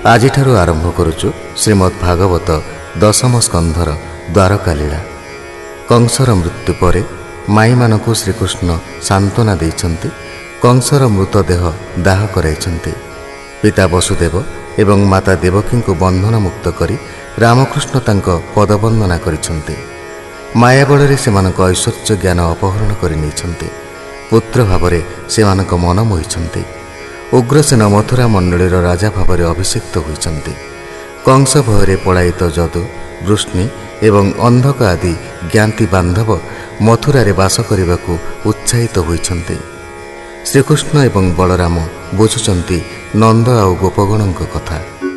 ଆଜିଠାରୁ ଆରମ୍ଭ କରୁଛୁ ଶ୍ରୀମଦ୍ ଭାଗବତ ଦଶମ ସ୍କନ୍ଧର ଦ୍ୱାରକା ଲୀଳା। କଂସର ମୃତ୍ୟୁ ପରେ ମାଇମାନଙ୍କୁ ଶ୍ରୀକୃଷ୍ଣ ସାନ୍ତ୍ୱନା ଦେଇଛନ୍ତି। କଂସର ମୃତଦେହ ଦାହ କରାଇଛନ୍ତି। ପିତା ବସୁଦେବ ଏବଂ ମାତା ଦେବକୀଙ୍କୁ ବନ୍ଧନମୁକ୍ତ କରି ରାମକୃଷ୍ଣ ତାଙ୍କ ପଦବନ୍ଦନା କରିଛନ୍ତି। ମାୟାବଳରେ ସେମାନଙ୍କ ଐଶ୍ୱର୍ଯ୍ୟ ଜ୍ଞାନ ଅପହରଣ କରି ନେଇଛନ୍ତି। ପୁତ୍ର ଭାବରେ ସେମାନଙ୍କ ମନ ମୋହିଛନ୍ତି। ଉଗ୍ରସେନ ମଥୁରା ମଣ୍ଡଳୀର ରାଜା ଭାବରେ ଅଭିଷିକ୍ତ ହୋଇଛନ୍ତି। କଂସ ଭୟରେ ପଳାୟିତ ଯଦୁ, ବୃଷ୍ଣି ଏବଂ ଅନ୍ଧକ ଆଦି ଜ୍ଞାତି ବାନ୍ଧବ ମଥୁରାରେ ବାସ କରିବାକୁ ଉତ୍ସାହିତ ହୋଇଛନ୍ତି। ଶ୍ରୀକୃଷ୍ଣ ଏବଂ ବଳରାମ ବୁଝୁଛନ୍ତି ନନ୍ଦ ଆଉ ଗୋପଗଣଙ୍କ କଥା।